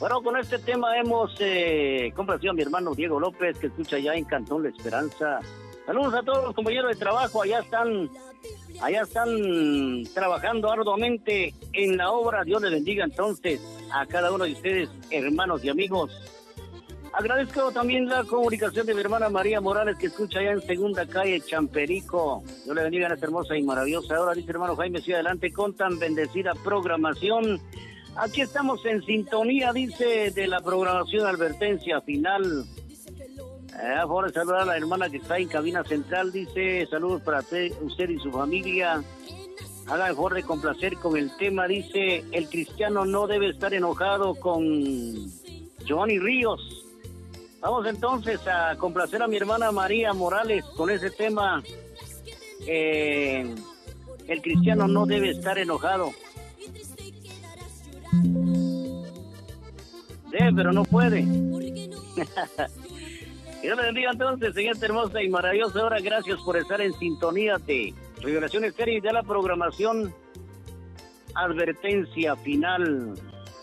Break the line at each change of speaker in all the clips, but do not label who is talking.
Bueno, con este tema hemos complacido a mi hermano Diego López, que escucha ya en Cantón La Esperanza. Saludos a todos los compañeros de trabajo, allá están trabajando arduamente en la obra. Dios les bendiga entonces a cada uno de ustedes, hermanos y amigos. Agradezco también la comunicación de mi hermana María Morales, que escucha allá en Segunda Calle, Champerico. Dios le bendiga en esta hermosa y maravillosa hora. Dice hermano Jaime, sigue adelante con tan bendecida programación. Aquí estamos en sintonía, dice, de la programación advertencia final. A favor de saludar a la hermana que está en cabina central, dice, saludos para usted y su familia. Haga el favor de complacer con el tema, dice, el cristiano no debe estar enojado, con Giovanni Ríos. Vamos entonces a complacer a mi hermana María Morales con ese tema, el cristiano no debe estar enojado. Debe, pero no puede. Dios le bendiga entonces en esta hermosa y maravillosa hora. Gracias por estar en sintonía de Revelación Estéreo y de la programación advertencia final.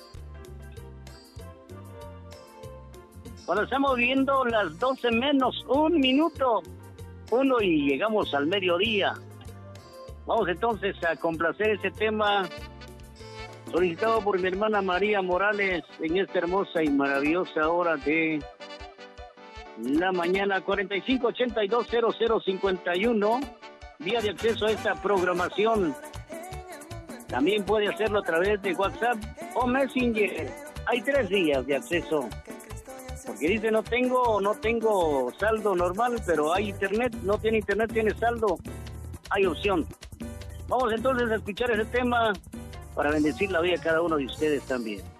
Cuando estamos viendo las 12 menos un minuto, y llegamos al mediodía. Vamos entonces a complacer ese tema solicitado por mi hermana María Morales en esta hermosa y maravillosa hora de la mañana. 45820051, vía de acceso a esta programación. También puede hacerlo a través de WhatsApp o Messenger. Hay 3 días de acceso, porque dice no tengo saldo normal, pero hay internet. No tiene internet, tiene saldo, hay opción. Vamos entonces a escuchar ese tema para bendecir la vida de cada uno de ustedes también.